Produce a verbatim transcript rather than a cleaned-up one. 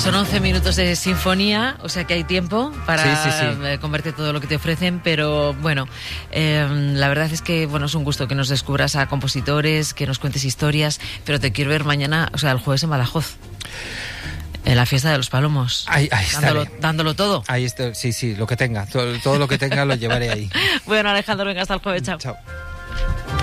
Son once minutos de sinfonía, o sea que hay tiempo para sí, sí, sí. convertir todo lo que te ofrecen, pero bueno, eh, la verdad es que bueno, es un gusto que nos descubras a compositores, que nos cuentes historias, pero te quiero ver mañana, o sea, el jueves en Badajoz. En la fiesta de los Palomos. Ahí, ahí dándolo, dándolo todo. Ahí está, sí, sí, lo que tenga. Todo, todo lo que tenga lo llevaré ahí. Bueno, Alejandro, venga, hasta el jueves. Chao. Chao.